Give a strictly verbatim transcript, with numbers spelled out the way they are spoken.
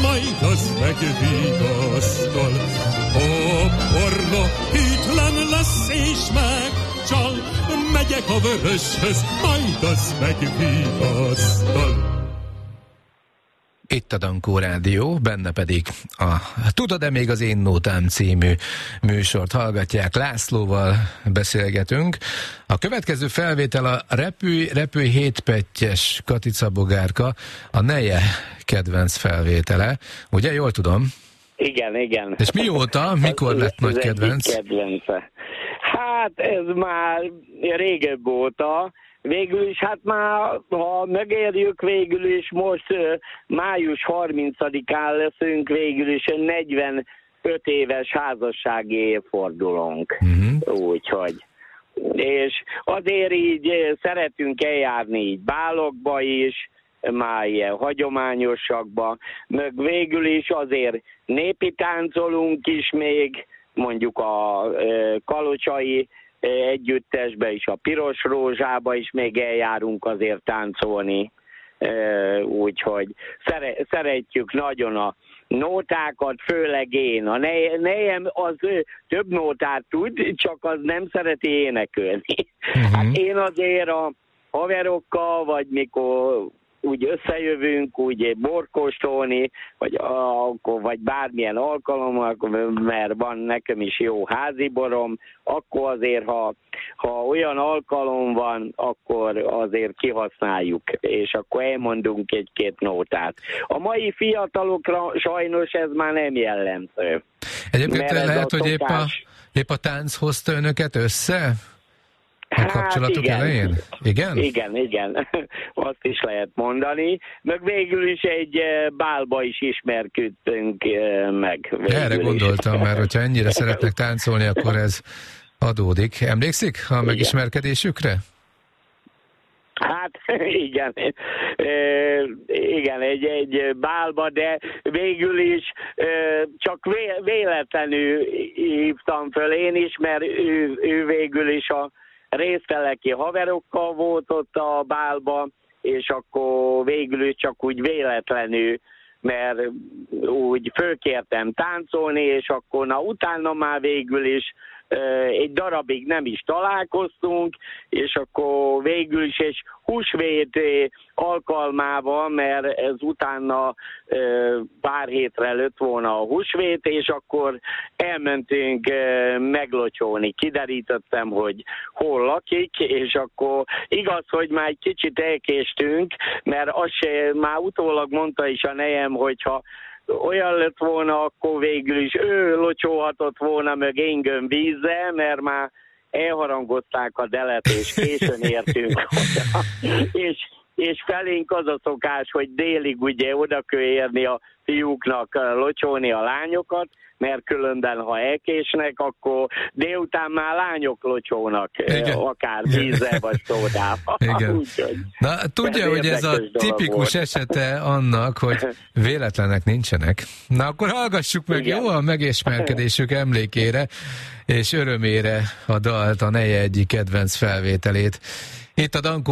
majd az megvigasztal. A porna hűtlen lesz és megcsal, megyek a vöröshöz, majd az megvigasztal. Itt a Dankó Rádió, benne pedig a Tudod-e még az én nótám című műsort hallgatják. Lászlóval beszélgetünk. A következő felvétel a Repülj, repülj hétpettyes Katica Bogárka, a neje kedvenc felvétele. Ugye, jól tudom? Igen, igen. És mióta, mikor lett nagy kedvenc? Kedvence. Hát ez már régebb óta. Végül is, hát már, ha megérjük végül is, most uh, május harmincadikán leszünk végül is negyvenöt éves házassági évfordulónk. Uh-huh. Úgyhogy. És azért így uh, szeretünk eljárni így bálokba is, már ilyen hagyományosakba, meg végül is azért népi táncolunk is még, mondjuk a uh, kalocsai együttesbe is, a Piros Rózsába is még eljárunk azért táncolni, úgyhogy szeretjük nagyon a nótákat, főleg én. A nejem az több nótát tud, csak az nem szereti énekelni. Uh-huh. Hát én azért a haverokkal, vagy mikor úgy összejövünk, úgy borkóstolni, vagy, akkor, vagy bármilyen alkalommal, mert van nekem is jó háziborom, akkor azért, ha, ha olyan alkalom van, akkor azért kihasználjuk, és akkor elmondunk egy-két nótát. A mai fiatalokra sajnos ez már nem jellemző. Egyébként lehet, hogy épp a, épp a tánc hozta önöket össze? A kapcsolatuk hát elején? Igen? Igen, igen. Azt is lehet mondani. Meg végül is egy bálba is ismerkedtünk meg. Erre gondoltam, mert hogyha ennyire szeretnek táncolni, akkor ez adódik. Emlékszik a igen. megismerkedésükre? Hát igen, igen, egy, egy bálba, de végül is csak véletlenül hívtam föl én is, mert ő, ő végül is a részteleki haverokkal volt ott a bálba, és akkor végül is csak úgy véletlenül, mert úgy fölkértem táncolni, és akkor na utána már végül is egy darabig nem is találkoztunk, és akkor végül is egy húsvét alkalmával, mert ez utána pár hétre lett volna a húsvét, és akkor elmentünk meglocsolni. Kiderítettem, hogy hol lakik, és akkor igaz, hogy már egy kicsit elkéstünk, mert az se, már utólag mondta is a nejem, hogyha olyan lett volna, akkor végül is ő locsolhatott volna meg engem vízzel, mert már elharangozták a delet, és későn értünk oda. és, és felénk az a szokás, hogy délig ugye oda kell érni a fiúknak locsolni a lányokat, mert különben, ha elkésnek, akkor délután már lányok locsolnak, igen. akár vízzel vagy szódával. Igen. Úgyhogy, na, tudja, hogy ez a tipikus volt. Esete annak, hogy véletlenek nincsenek. Na, akkor hallgassuk meg igen. jó a megismerkedésük emlékére, és örömére a dalt, a neje egyik kedvenc felvételét. Itt a Dankó